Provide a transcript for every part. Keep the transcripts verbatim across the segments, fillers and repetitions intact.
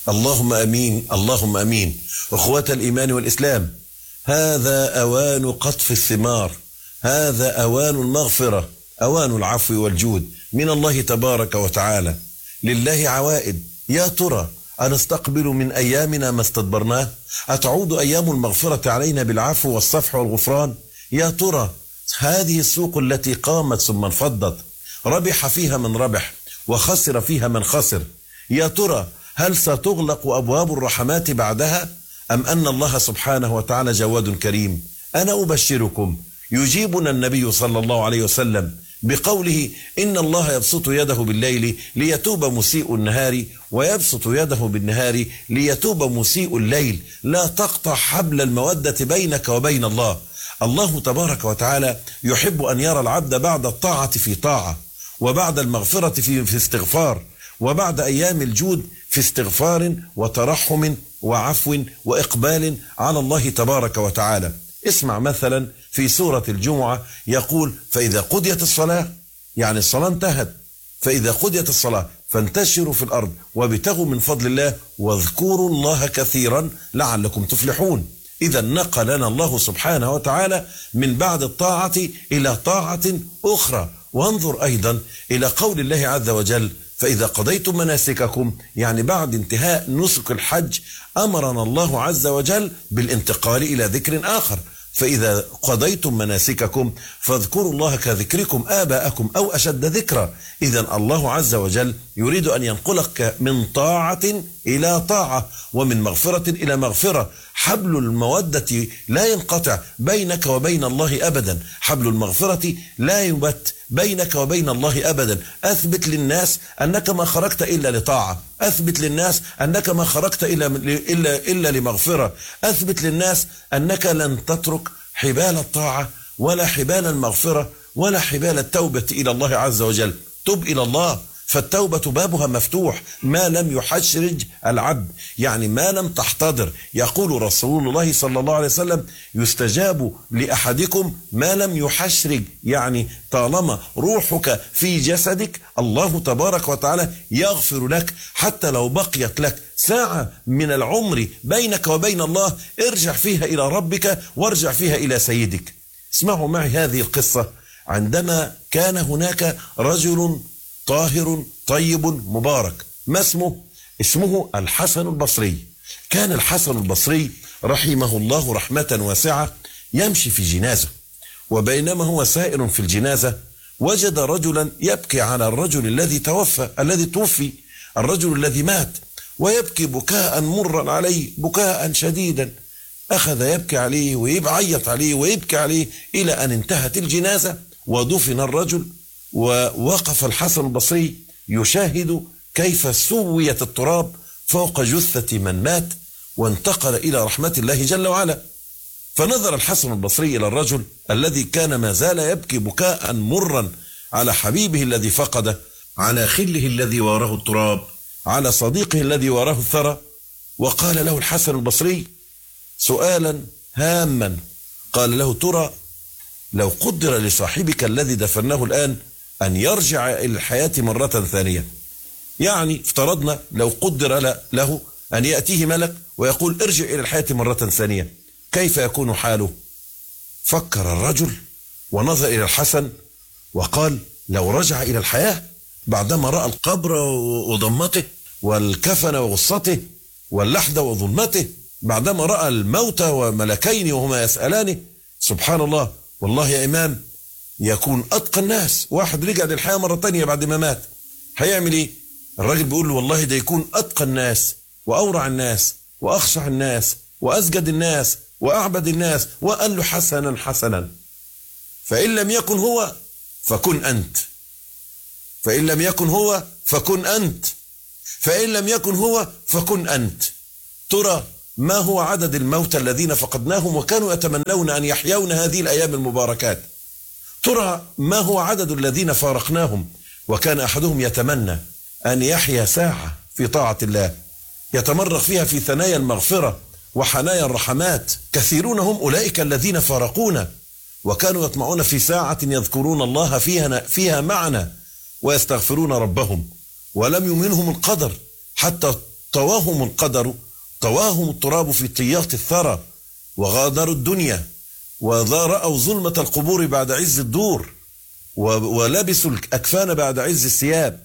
اللهم أمين، اللهم أمين. أخوة الإيمان والإسلام، هذا أوان قطف الثمار، هذا أوان المغفرة، أوان العفو والجود من الله تبارك وتعالى. لله عوائد. يا ترى أنستقبل من أيامنا ما استدبرناه؟ أتعود أيام المغفرة علينا بالعفو والصفح والغفران؟ يا ترى هذه السوق التي قامت ثم انفضت ربح فيها من ربح وخسر فيها من خسر، يا ترى هل ستغلق أبواب الرحمات بعدها أم أن الله سبحانه وتعالى جواد كريم؟ أنا أبشركم، يجيبنا النبي صلى الله عليه وسلم بقوله إن الله يبسط يده بالليل ليتوب مسيء النهار ويبسط يده بالنهار ليتوب مسيء الليل، لا تقطع حبل المودة بينك وبين الله. الله تبارك وتعالى يحب أن يرى العبد بعد الطاعة في طاعة، وبعد المغفرة في, في استغفار، وبعد أيام الجود في استغفار وترحم وعفو وإقبال على الله تبارك وتعالى. اسمع مثلا في سورة الجمعة يقول فإذا قضيت الصلاة، يعني الصلاة انتهت، فإذا قضيت الصلاة فانتشروا في الأرض وابتغوا من فضل الله واذكروا الله كثيرا لعلكم تفلحون. إذا نقلنا الله سبحانه وتعالى من بعد الطاعة إلى طاعة أخرى. وانظر أيضا إلى قول الله عز وجل فإذا قضيتم مناسككم، يعني بعد انتهاء نسك الحج أمرنا الله عز وجل بالانتقال إلى ذكر آخر. فإذا قضيتم مناسككم فاذكروا الله كذكركم آباءكم أو أشد ذكرا. إذن الله عز وجل يريد أن ينقلك من طاعة إلى طاعة ومن مغفرة إلى مغفرة. حبل المودة لا ينقطع بينك وبين الله أبدا، حبل المغفرة لا يبت بينك وبين الله أبدا. أثبت للناس أنك ما خرجت إلا لطاعة، أثبت للناس أنك ما خرجت إلا, إلا, إلا لمغفرة، أثبت للناس أنك لن تترك حبال الطاعة ولا حبال المغفرة ولا حبال التوبة إلى الله عز وجل. تب إلى الله، فالتوبة بابها مفتوح ما لم يحشرج العبد، يعني ما لم تحتضر. يقول رسول الله صلى الله عليه وسلم يستجاب لأحدكم ما لم يحشرج، يعني طالما روحك في جسدك الله تبارك وتعالى يغفر لك. حتى لو بقيت لك ساعة من العمر بينك وبين الله ارجع فيها إلى ربك وارجع فيها إلى سيدك. اسمعوا معي هذه القصة. عندما كان هناك رجل طاهر طيب مبارك، ما اسمه؟ اسمه الحسن البصري. كان الحسن البصري رحمه الله رحمة واسعة يمشي في جنازة، وبينما هو سائر في الجنازة وجد رجلا يبكي على الرجل الذي توفى الذي توفي الرجل الذي مات، ويبكي بكاء مرا عليه، بكاء شديدا. أخذ يبكي عليه ويعيط عليه ويبكي عليه إلى أن انتهت الجنازة ودفن الرجل. ووقف الحسن البصري يشاهد كيف سويت التراب فوق جثة من مات وانتقل إلى رحمة الله جل وعلا. فنظر الحسن البصري إلى الرجل الذي كان ما زال يبكي بكاء مرا على حبيبه الذي فقده، على خله الذي واره التراب، على صديقه الذي واره الثرى، وقال له الحسن البصري سؤالا هاما. قال له ترى لو قدر لصاحبك الذي دفناه الآن أن يرجع إلى الحياة مرة ثانية، يعني افترضنا لو قدر له أن يأتيه ملك ويقول ارجع إلى الحياة مرة ثانية، كيف يكون حاله؟ فكر الرجل ونظر إلى الحسن وقال لو رجع إلى الحياة بعدما رأى القبر وضمته والكفن وغصته واللحد وظلمته، بعدما رأى الموت وملكين وهما يسألانه، سبحان الله، والله يا إمام يكون أتقى الناس. واحد رجع للحياة مرة تانية بعد ما مات هيعمل إيه؟ الراجل بيقول له والله ده يكون أتقى الناس وأورع الناس وأخشع الناس وأسجد الناس وأعبد الناس. وقال له حسنا حسنا، فإن لم يكن هو فكن أنت، فإن لم يكن هو فكن أنت، فإن لم يكن هو فكن أنت. ترى ما هو عدد الموتى الذين فقدناهم وكانوا يتمنون أن يحيون هذه الأيام المباركات؟ ترى ما هو عدد الذين فارقناهم وكان أحدهم يتمنى أن يحيا ساعة في طاعة الله يتمرغ فيها في ثنايا المغفرة وحنايا الرحمات. كثيرون هم أولئك الذين فارقونا وكانوا يطمعون في ساعة يذكرون الله فيها, فيها معنا ويستغفرون ربهم، ولم يمنهم القدر حتى طواهم القدر، طواهم التراب في طيات الثرى، وغادروا الدنيا ورأوا ظلمة القبور بعد عز الدور، ولبسوا الأكفان بعد عز الثياب.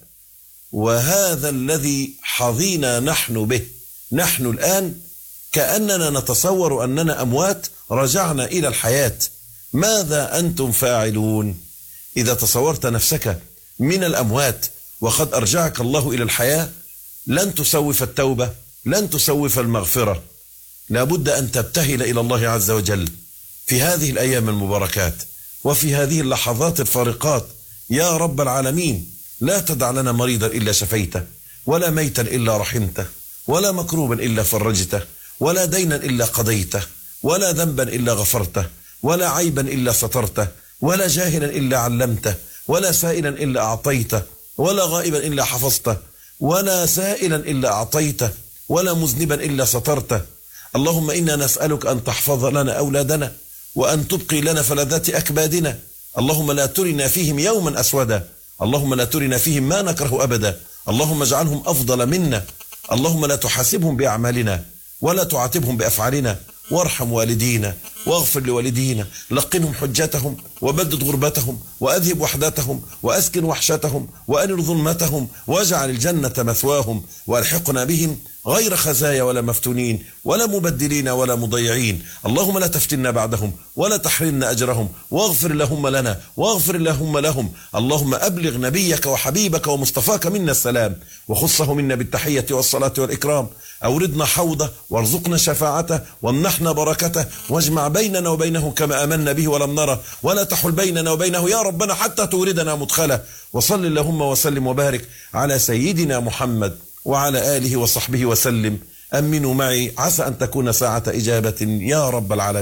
وهذا الذي حظينا نحن به. نحن الآن كأننا نتصور أننا أموات رجعنا إلى الحياة. ماذا أنتم فاعلون إذا تصورت نفسك من الأموات وقد أرجعك الله إلى الحياة؟ لن تسوف التوبة، لن تسوف المغفرة. لابد أن تبتهل إلى الله عز وجل في هذه الأيام المباركات وفي هذه اللحظات الفارقات. يا رب العالمين، لا تدع لنا مريضا إلا شفيته، ولا ميتا إلا رحمته، ولا مكروبا إلا فرجته، ولا دينا إلا قضيته، ولا ذنبا إلا غفرته، ولا عيبا إلا سترته، ولا جاهلا إلا علمته، ولا سائلا إلا أعطيته، ولا غائبا إلا حفظته، ولا سائلا إلا أعطيته، ولا مذنبا إلا سترته. اللهم إنا نسألك أن تحفظ لنا أولادنا، وأن تبقي لنا فلذات أكبادنا. اللهم لا ترنا فيهم يوما أسودا، اللهم لا ترنا فيهم ما نكره أبدا، اللهم اجعلهم أفضل منا. اللهم لا تحاسبهم بأعمالنا ولا تعاتبهم بأفعالنا، وارحم والدينا واغفر لوالدينا، لقنهم حجتهم وبدد غربتهم، وأذهب وحدتهم، وأسكن وحشتهم، وأنر ظلمتهم، واجعل الجنة مثواهم، وألحقنا بهم غير خزايا ولا مفتونين ولا مبدلين ولا مضيعين. اللهم لا تفتنا بعدهم ولا تحرمنا أجرهم، واغفر اللهم لنا واغفر اللهم لهم. اللهم أبلغ نبيك وحبيبك ومصطفاك منا السلام، وخصه منا بالتحية والصلاة والإكرام. أوردنا حوضه وارزقنا شفاعته وامنحنا بركته، واجمع بيننا وبينه كما آمنا به ولم نره، ولا تحل بيننا وبينه يا ربنا حتى توردنا مدخله. وصل اللهم وسلم وبارك على سيدنا محمد وعلى آله وصحبه وسلم. أمنوا معي، عسى أن تكون ساعة إجابة يا رب العالمين.